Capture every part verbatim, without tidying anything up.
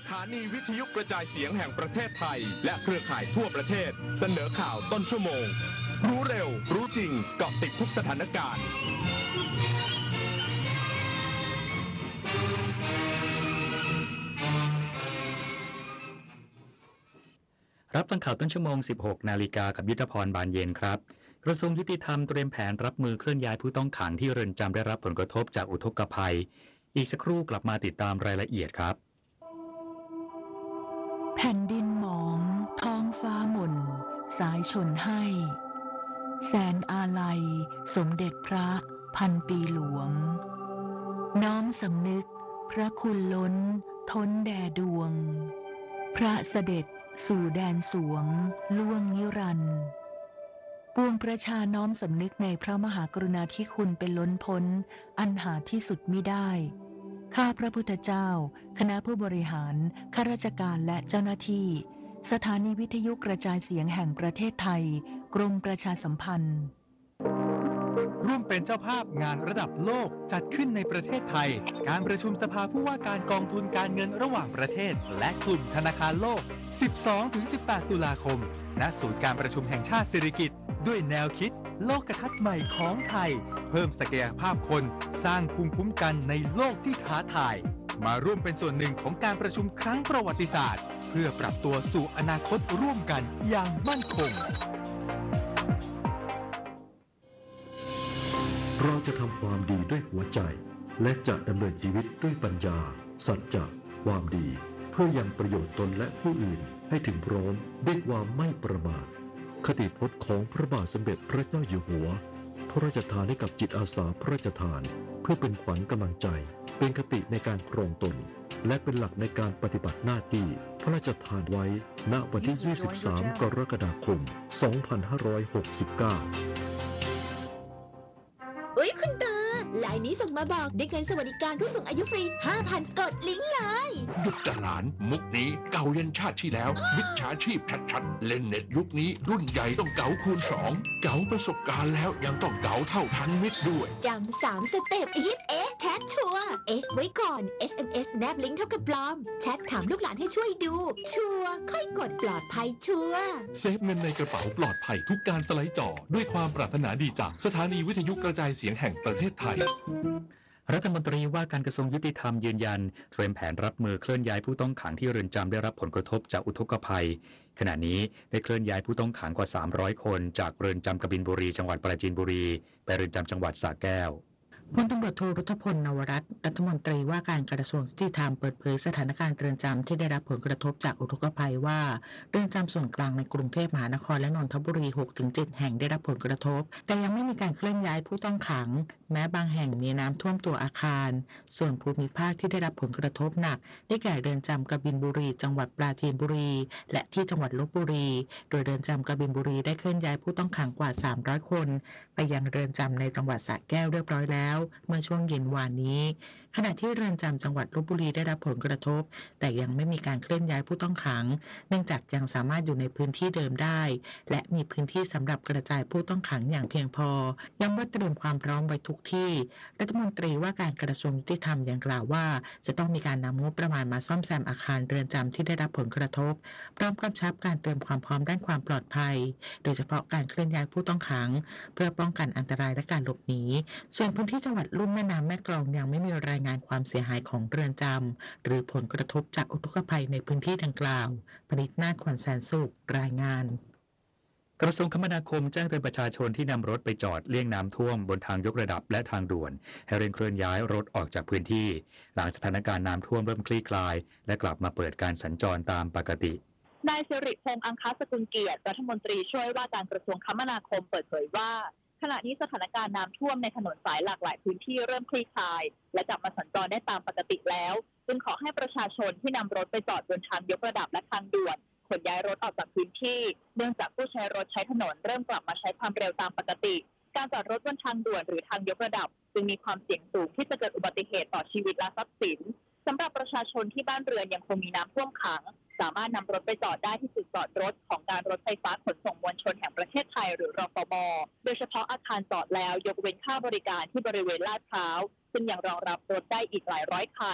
ถานีวิทยุกระจายเสียงแห่งประเทศไทยและเครือข่ายทั่วประเทศเสนอข่าวต้นชั่วโมงรู้เร็วรู้จริงเกาะติดทุกสถานการณ์รับฟังข่าวต้นชั่วโมง สิบหก นาฬิกากับยุทธพรบานเย็นครับกระทรวงยุติธรรมเตรียมแผนรับมือเคลื่อนย้ายผู้ต้องขังที่เรือนจำได้รับผลกระทบจากอุทกภัยอีกสักครู่กลับมาติดตามรายละเอียดครับแผ่นดินหมองท้องฟ้าหม่นสายชนให้แสนอาลัยสมเด็จพระพันปีหลวงน้อมสำนึกพระคุณล้นท้นแด่ดวงพระเสด็จสู่แดนสวงล่วงนิรันดร์ปวงประชาน้อมสำนึกในพระมหากรุณาธิคุณเป็นล้นพ้นอันหาที่สุดมิได้ข้าพระพุทธเจ้าคณะผู้บริหารข้าราชการและเจ้าหน้าที่สถานีวิทยุกระจายเสียงแห่งประเทศไทยกรมประชาสัมพันธ์ร่วมเป็นเจ้าภาพงานระดับโลกจัดขึ้นในประเทศไทยการประชุมสภาผู้ว่าการกองทุนการเงินระหว่างประเทศและกลุ่มธนาคารโลก สิบสองถึงสิบแปด ตุลาคมณศูนย์การประชุมแห่งชาติสิริกิติ์ด้วยแนวคิดโลกทัศน์ใหม่ของไทยเพิ่มศักยภาพคนสร้างภูมิคุ้มกันในโลกที่ท้าทายมาร่วมเป็นส่วนหนึ่งของการประชุมครั้งประวัติศาสตร์เพื่อปรับตัวสู่อนาคตร่วมกันอย่างมั่นคงเราจะทำความดีด้วยหัวใจและจะดำเนินชีวิตด้วยปัญญาสัจจะความดีเพื่อยังประโยชน์ตนและผู้อื่นให้ถึงพร้อมด้วยความไม่ประมาทคติพจน์ของพระบาทสมเด็จพระเจ้าอยู่หัวพระราชทานให้กับจิตอาสาพระราชทานเพื่อเป็นขวัญกำลังใจเป็นคติในการครองตนและเป็นหลักในการปฏิบัติหน้าที่พระราชทานไว้ณวันที่ยี่สิบสามกรกฎาคมสองพันห้าร้อยหกสิบเก้าอุ๊ยคุณตาไลน์นี้ส่งมาบอกได้เงินสวัสดิการผู้สูงอายุฟรี ห้าพัน กดลิงก์เลยหยุดจรานมุกนี้เก่ายันชาติที่แล้วมิจฉาชีพชัดๆเล่นเน็ตยุคนี้รุ่นใหญ่ต้องเก๋าคูณสองเก๋าประสบการณ์แล้วยังต้องเก๋าเท่าทันมิตรด้วยจำสามสเต็ปฮิตเอ๊ะแชทชัวร์เอ๊ะไว้ก่อน เอส เอ็ม เอส แนบลิงก์เท่ากับปลอมแชทถามลูกหลานให้ช่วยดูชัวร์ค่อยกดปลอดภัยชัวร์เซฟเงินในกระเป๋าปลอดภัยทุกการสไลด์จอด้วยความปรารถนาดีจากสถานีวิทยุกระจายเสียงแห่งประเทศไทยรัฐมนตรีว่าการกระทรวงยุติธรรมยืนยันเตรียมแผนรับมือเคลื่อนย้ายผู้ต้องขังที่เรือนจำได้รับผลกระทบจากอุทกภัยขณะนี้ได้เคลื่อนย้ายผู้ต้องขังกว่าสามร้อยคนจากเรือนจำกบินบุรีจังหวัดปราจีนบุรีไปเรือนจำจังหวัดสระแก้วพลตำรวจโทรุทธพลนวรัตน์รัฐมนตรีว่าการกระทรวงยุติธรรมเปิดเผยสถานการณ์เรือนจำที่ได้รับผลกระทบจากอุทกภัยว่าเรือนจำส่วนกลางในกรุงเทพมหานครและนนทบุรี หกถึงเจ็ด แห่งได้รับผลกระทบแต่ยังไม่มีการเคลื่อนย้ายผู้ต้องขังแม้บางแห่งมีน้ำท่วมตัวอาคารส่วนภูมิภาคที่ได้รับผลกระทบหนักได้แก่เรือนจำกบินบุรีจังหวัดปราจีนบุรีและที่จังหวัดลพบุรีโดยเรือนจำกบินบุรีได้เคลื่อนย้ายผู้ต้องขังกว่าสามร้อยคนไปยังเรือนจำในจังหวัดสระแก้วเรียบร้อยแล้วเมื่อช่วงเย็นวานนี้ขณะที่เรือนจำจังหวัดลพบุรีได้รับผลกระทบแต่ยังไม่มีการเคลื่อนย้ายผู้ต้องขังเนื่องจากยังสามารถอยู่ในพื้นที่เดิมได้และมีพื้นที่สำหรับกระจายผู้ต้องขังอย่างเพียงพอย้ำว่าเตรียมความพร้อมไว้ทุกที่รัฐมนตรีว่าการกระทรวงยุติธรรมยังกล่าวว่าจะต้องมีการนำงบประมาณมาซ่อมแซมอาคารเรือนจำที่ได้รับผลกระทบพร้อมกำชับการเตรียมความพร้อมด้านความปลอดภัยโดยเฉพาะการเคลื่อนย้ายผู้ต้องขังเพื่อป้องกันอันตรายและการหลบหนีส่วนพื้นที่จังหวัดลุ่มแม่น้ำแม่กลองยังไม่มีรายงานความเสียหายของเรือนจำหรือผลกระทบจากอุทกภัยในพื้นที่ดังกล่าวปณิชนาถ ขวัญแสนสุขรายงานกระทรวงคมนาคมแจ้งเตือนประชาชนที่นำรถไปจอดเลี่ยงน้ำท่วมบนทางยกระดับและทางด่วนให้เร่งเคลื่อนย้ายรถออกจากพื้นที่หลังสถานการณ์น้ำท่วมเริ่มคลี่คลายและกลับมาเปิดการสัญจรตามปกตินายสิริพงษ์อังคสกุลเกียรติรัฐมนตรีช่วยว่าการกระทรวงคมนาคมเปิดเผยว่าขณะนี้สถานการณ์น้ำท่วมในถนนสายหลากหลายพื้นที่เริ่มคลี่คลายและกลับมาสัญจรได้ตามปกติแล้วจึงขอให้ประชาชนที่นำรถไปจอดบนทางยกระดับและทางด่วนขนย้ายรถออกจากพื้นที่เนื่องจากผู้ใช้รถใช้ถนนเริ่มกลับมาใช้ความเร็วตามปกติการจอดรถบนทางด่วนหรือทางยกระดับจึงมีความเสี่ยงสูงที่จะเกิดอุบัติเหตุต่อชีวิตและทรัพย์สินสำหรับประชาชนที่บ้านเรือนยังคงมีน้ำท่วมขังสามารถนำรถไปจอดได้ที่จุดจอดรถของการรถไฟฟ้าขนส่งมวลชนแห่งประเทศไทยหรือรฟม.โดยเฉพาะอาคารจอดแล้วยกเว้นค่าบริการที่บริเวณลาดพร้าวซึ่งยังรองรับรถได้อีกหลายร้อยคัน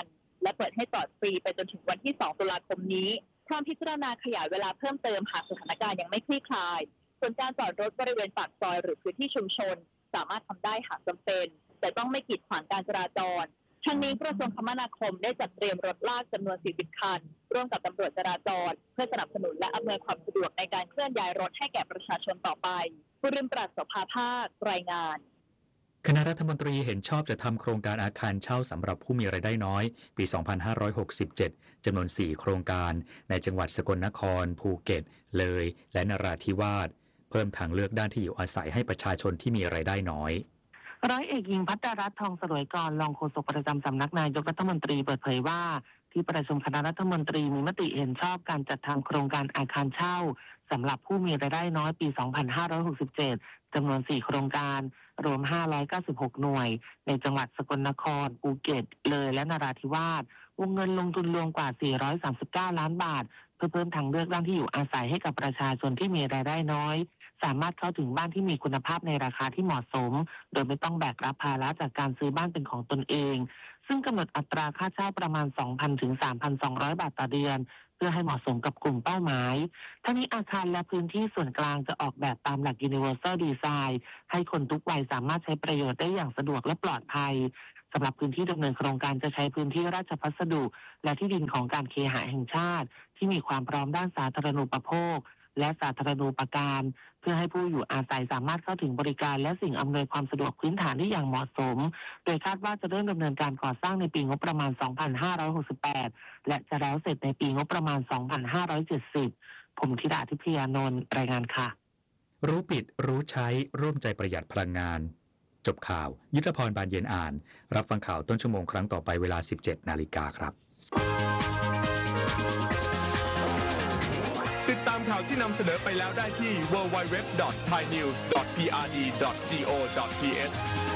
และเปิดให้จอดฟรีไปจนถึงวันที่สองตุลาคมนี้พร้อมพิจารณาขยายเวลาเพิ่มเติมหากสถานการณ์ยังไม่คลี่คลายส่วนการจอดรถบริเวณปากซอยหรือพื้นที่ชุมชนสามารถทำได้หากจำเป็นแต่ต้องไม่กีดขวางการจราจรทั้งนี้กระทรวงคมนาคมได้จัดเตรียมรถลากจำนวนสี่สิบคันร่วมกับตำรวจจราจรเพื่อสนับสนุนและอำนวยความสะดวกในการเคลื่อนย้ายรถให้แก่ประชาชนต่อไปบุรินทร์ปราศโสภาภาครายงานคณะรัฐมนตรีเห็นชอบจะทำโครงการอาคารเช่าสำหรับผู้มีรายได้น้อยปี สองพันห้าร้อยหกสิบเจ็ด จำนวน สี่ โครงการในจังหวัดสกลนคร ภูเก็ต เลย และนราธิวาสเพิ่มทางเลือกด้านที่อยู่อาศัยให้ประชาชนที่มีรายได้น้อยร้อยเอกหญิงภัตรัตน์ทองสรวยกรรองโฆษกประจำสำนักนายกรัฐมนตรีเปิดเผยว่าที่ประชุมคณะรัฐมนตรีมีมติเห็นชอบการจัดทำโครงการอาคารเช่าสำหรับผู้มีรายได้น้อยปี สองพันห้าร้อยหกสิบเจ็ด จำนวน สี่ โครงการรวม ห้าร้อยเก้าสิบหก หน่วยในจังหวัดสกลนคร ภูเก็ต เลยและนราธิวาสวงเงินลงทุนรวมกว่า สี่ร้อยสามสิบเก้า ล้านบาทเพื่อเพิ่มทางเลือกด้านที่อยู่อาศัยให้กับประชาชนที่มีรายได้น้อยสามารถเข้าถึงบ้านที่มีคุณภาพในราคาที่เหมาะสมโดยไม่ต้องแบกรับภาระจากการซื้อบ้านเป็นของตนเองซึ่งกำหนดอัตราค่าเช่าประมาณ สองพัน ถึง สามพันสองร้อย บาทต่อเดือนเพื่อให้เหมาะสมกับกลุ่มเป้าหมายทั้งนี้อาคารและพื้นที่ส่วนกลางจะออกแบบตามหลัก Universal Design ให้คนทุกวัยสามารถใช้ประโยชน์ได้อย่างสะดวกและปลอดภัยสำหรับพื้นที่ดำเนินโครงการจะใช้พื้นที่ราชพัสดุและที่ดินของการเคหะแห่งชาติที่มีความพร้อมด้านสาธารณูปโภคและสาธารณูปการเพื่อให้ผู้อยู่อาศัยสามารถเข้าถึงบริการและสิ่งอำนวยความสะดวกพื้นฐานได้อย่างเหมาะสมโดยคาดว่าจะเริ่มดำเนินการก่อสร้างในปีงบประมาณ สองพันห้าร้อยหกสิบแปด และจะแล้วเสร็จในปีงบประมาณ สองพันห้าร้อยเจ็ดสิบ ผมธิดาทิพยานนท์รายงานค่ะรู้ปิดรู้ใช้ร่วมใจประหยัดพลังงานจบข่าวยุทธพรบานเย็นอ่านรับฟังข่าวต้นชั่วโมงครั้งต่อไปเวลา สิบเจ็ด นาฬิกาครับติดตามข่าวที่นำเสนอไปแล้วได้ที่ ดับเบิลยู ดับเบิลยู ดับเบิลยู ดอท ไทยนิวส์ ดอท พี อาร์ ดี ดอท จี โอ ดอท ที เอช